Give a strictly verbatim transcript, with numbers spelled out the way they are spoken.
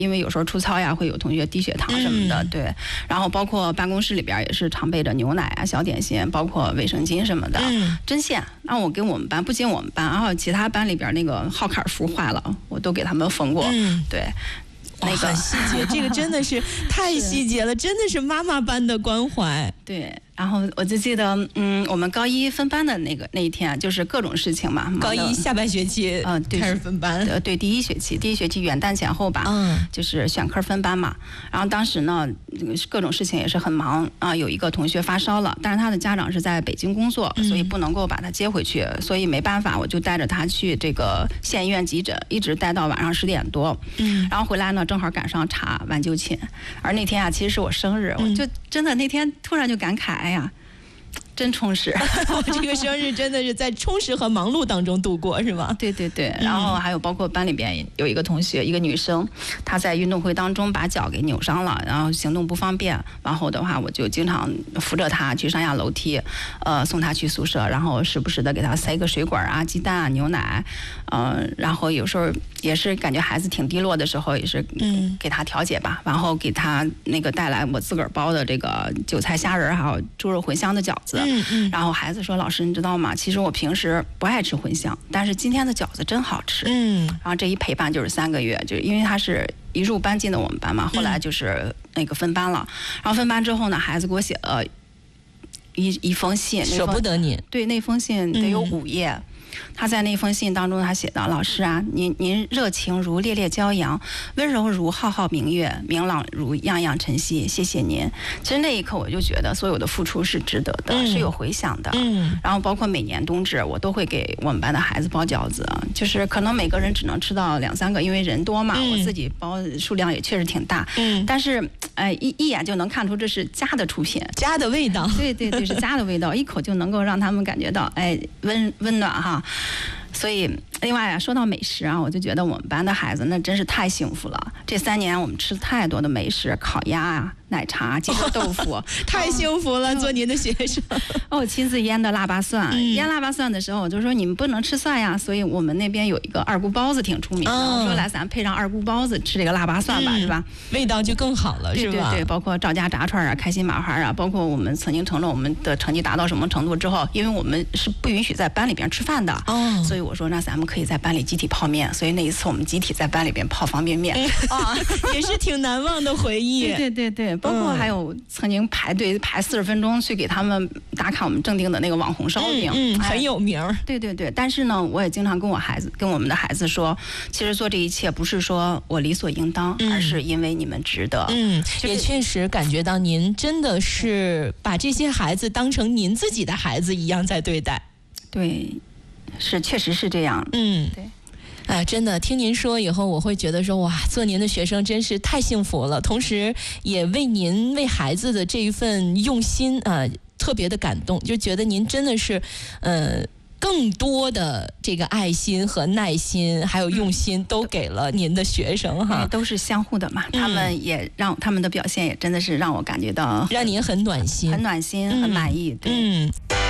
因为有时候出操呀，会有同学低血糖什么的，嗯、对。然后包括办公室里边也是常备着牛奶啊、小点心，包括卫生巾什么的。嗯，针线，那我跟我们班，不仅我们班，还有其他班里边那个号坎符坏了，我都给他们缝过。嗯，对。 那个很细节，这个真的是太细节了，真的是妈妈般的关怀。 对。然后我就记得，嗯，我们高一分班的那个那一天，就是各种事情嘛。 高一下半学期，嗯，开始分班。 对，对，第一学期，第一学期元旦前后吧，嗯，就是选科分班嘛。然后当时呢，各种事情也是很忙啊。有一个同学发烧了，但是他的家长是在北京工作，所以不能够把他接回去，嗯、所以没办法，我就带着他去这个县医院急诊，一直待到晚上十点多。嗯，然后回来呢，正好赶上查挽救寝。而那天啊，其实是我生日，嗯、我就真的那天突然就感慨，哎呀。真充实， 我这个生日真的是在充实和忙碌当中度过，是吗？ 对对对，然后还有包括班里边有一个同学，一个女生，她在运动会当中把脚给扭伤了，然后行动不方便，然后的话我就经常扶着她去上下楼梯，呃，送她去宿舍，然后时不时的给她塞个水果啊、鸡蛋啊、牛奶，呃，然后有时候也是感觉孩子挺低落的时候，也是嗯给她调节吧，然后给她那个带来我自个儿包的这个韭菜虾仁还有猪肉茴香的饺子。嗯嗯，然后孩子说：“老师，你知道吗？其实我平时不爱吃茴香，但是今天的饺子真好吃。”嗯，然后这一陪伴就是三个月，就是因为他是一入班进的我们班嘛，后来就是那个分班了。然后分班之后呢，孩子给我写了一一封信， 舍不得你。 对，那封信得有五页。嗯，他在那封信当中，他写道：“老师啊，您您热情如烈烈骄阳，温柔如浩浩明月，明朗如样样晨曦。谢谢您。”其实那一刻我就觉得所有的付出是值得的，嗯、是有回响的。嗯。然后包括每年冬至，我都会给我们班的孩子包饺子，就是可能每个人只能吃到两三个，因为人多嘛，嗯、我自己包数量也确实挺大。嗯。但是，哎，一一眼就能看出这是家的出品， 家的味道。 对对对，是家的味道，一口就能够让他们感觉到，哎，温温暖哈。所以，另外啊，说到美食啊，我就觉得我们班的孩子那真是太幸福了。这三年我们吃太多的美食，烤鸭啊、奶茶、鸡肉豆腐， 太幸福了。哦、做您的学生， 哦，我亲自腌的腊八蒜，嗯、腌腊八蒜的时候，我就说你们不能吃蒜呀，所以我们那边有一个二姑包子挺出名的。哦、我说来，咱配上二姑包子吃这个腊八蒜吧，嗯、是吧？ 味道就更好了， 对是吧？ 对对，包括赵家炸串啊、开心麻花啊，包括我们曾经承诺我们的成绩达到什么程度之后，因为我们是不允许在班里边吃饭的，哦，所以我说那咱们可以在班里集体泡面，所以那一次我们集体在班里边泡方便面， 啊、哦，也是挺难忘的回忆。 对对对对，包括还有曾经排队排四十分钟去给他们打卡我们正定的那个网红烧饼， 嗯，嗯哎、 很有名。 对对对，但是呢，我也经常跟我孩子、跟我们的孩子说，其实做这一切不是说我理所应当，嗯、而是因为你们值得。 嗯，就是、也确实感觉到您真的是把这些孩子当成您自己的孩子一样在对待。 对。是，确实是这样。嗯，对。 哎，真的听您说以后，我会觉得说，哇，做您的学生真是太幸福了。同时，也为您为孩子的这一份用心啊、呃，特别的感动，就觉得您真的是，呃。更多的这个爱心和耐心，还有用心，都给了您的学生哈， 都是相互的嘛。嗯、他们也让他们的表现也真的是让我感觉到， 让您很暖心， 很暖心，嗯、很满意。对。嗯